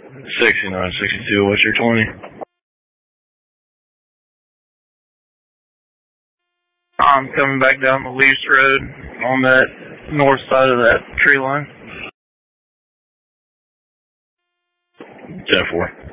6962, what's your 20? I'm coming back down the Leafs Road on that north side of that tree line. 10-4.